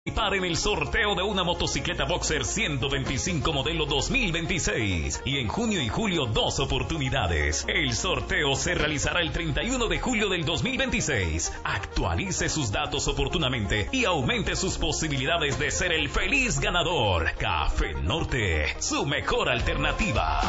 Participar en el sorteo de una motocicleta Boxer 125 modelo 2026 y en junio y julio 2 oportunidades. El sorteo se realizará el 31 de julio del 2026. Actualice sus datos oportunamente y aumente sus posibilidades de ser el feliz ganador. Café Norte, su mejor alternativa.